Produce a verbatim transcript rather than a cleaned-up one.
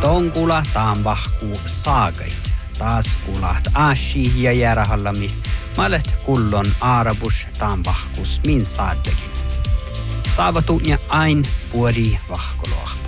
Tonkula taan vahku saagait. Taas kulat ashi ja järhallami. Malet kullon aarabus taan vahkus min saaddekin. Saavatun ja ain puori vahkoloa.